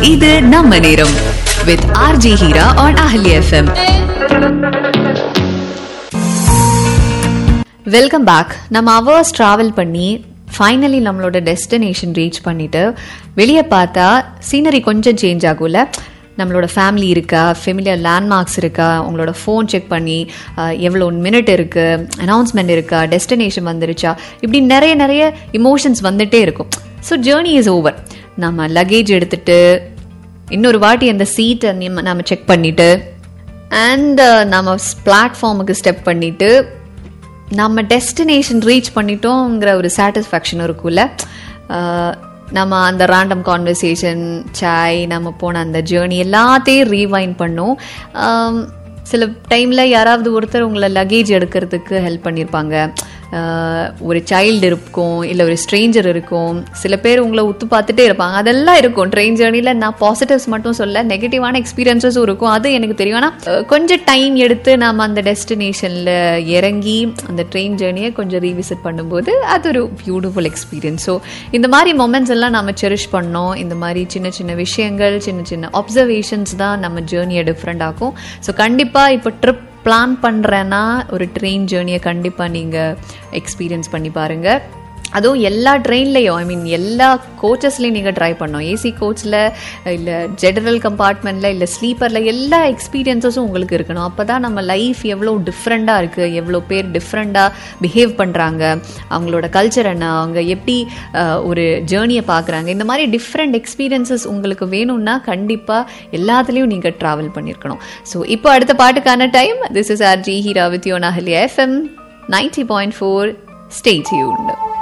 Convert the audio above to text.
இது நம்ம நேரம் with RJ Hira on Ahli FM. Welcome back. நம்ம அவர்ஸ் டிராவல் பண்ணி ஃபைனலி நம்மளோட டெஸ்டினேஷன் ரீச் பண்ணிட்டு வெளியே பார்த்தா சீனரி கொஞ்சம் சேஞ்ச் ஆகும்ல. நம்மளோட ஃபேமிலி இருக்கா, ஃபெமிலியர் லேண்ட்மார்க்ஸ் இருக்கா, உங்களோட ஃபோன் செக் பண்ணி எவ்வளோ மினிட் இருக்குது, அனௌன்ஸ்மெண்ட் இருக்கா, டெஸ்டினேஷன் வந்துருச்சா, இப்படி நிறைய இமோஷன்ஸ் வந்துட்டே இருக்கும். So journey is over. நம்ம லக்கேஜ் எடுத்துட்டு இன்னொரு வாட்டி அந்த சீட்டை நம்ம செக் பண்ணிவிட்டு அண்ட் நம்ம பிளாட்ஃபார்முக்கு ஸ்டெப் பண்ணிவிட்டு நம்ம டெஸ்டினேஷன் ரீச் பண்ணிட்டோங்கிற ஒரு சாட்டிஸ்ஃபேக்ஷன் இருக்கும்ல. நம்ம அந்த ரேண்டம் கான்வர்சேஷன், சாய், நம்ம போன அந்த ஜேர்னி எல்லாத்தையும் ரீவைண்ட் பண்ணோம். சில டைமில் யாராவது ஒருத்தர் உங்களை லக்கேஜ் எடுக்கிறதுக்கு ஹெல்ப் பண்ணியிருப்பாங்க. ஒரு சைல்டு இருக்கும், இல்லை ஒரு ஸ்ட்ரேஞ்சர் இருக்கும், சில பேர் உங்களை உத்து பார்த்துட்டே இருப்பாங்க. அதெல்லாம் இருக்கும் ட்ரெயின் ஜேர்னியில். நான் பாசிட்டிவ்ஸ் மட்டும் சொல்ல, நெகட்டிவான எக்ஸ்பீரியன்ஸஸும் இருக்கும், அது எனக்கு தெரியும். ஆனால் கொஞ்சம் டைம் எடுத்து நம்ம அந்த டெஸ்டினேஷனில் இறங்கி அந்த ட்ரெயின் ஜேர்னியை கொஞ்சம் ரீவிசிட் பண்ணும்போது அது ஒரு பியூட்டிஃபுல் எக்ஸ்பீரியன்ஸ். ஸோ இந்த மாதிரி மொமெண்ட்ஸ் எல்லாம் நம்ம செரிஷ் பண்ணோம். இந்த மாதிரி சின்ன விஷயங்கள், சின்ன அப்சர்வேஷன்ஸ் தான் நம்ம ஜேர்னியை டிஃப்ரெண்ட் ஆகும். ஸோ கண்டிப்பாக இப்போ ட்ரிப் பிளான் பண்ணுறேன்னா ஒரு ட்ரெயின் ஜேர்னியை கண்டிப்பாக நீங்கள் எக்ஸ்பீரியன்ஸ் பண்ணி பாருங்கள். அதுவும் எல்லா ட்ரெயின்லேயும், ஐ மீன் எல்லா கோச்சஸ்லேயும் நீங்கள் ட்ரை பண்ணோம். ஏசி கோச்சில் இல்லை ஜெனரல் கம்பார்ட்மெண்ட்டில் இல்லை ஸ்லீப்பரில் எல்லா எக்ஸ்பீரியன்ஸஸும் உங்களுக்கு இருக்கணும். அப்போ தான் நம்ம லைஃப் எவ்வளோ டிஃப்ரெண்ட்டாக இருக்குது, எவ்வளோ பேர் டிஃப்ரெண்ட்டாக பிஹேவ் பண்ணுறாங்க, அவங்களோட கல்ச்சர் என்ன, அவங்க எப்படி ஒரு ஜேர்னியை பார்க்குறாங்க, இந்த மாதிரி டிஃப்ரெண்ட் எக்ஸ்பீரியன்ஸஸ் உங்களுக்கு வேணும்னா கண்டிப்பாக எல்லாத்துலேயும் நீங்கள் ட்ராவல் பண்ணியிருக்கணும். ஸோ இப்போ அடுத்த பாட்டுக்கான time. This is RJ Hira with you on Ahli FM 90.4. Stay tuned.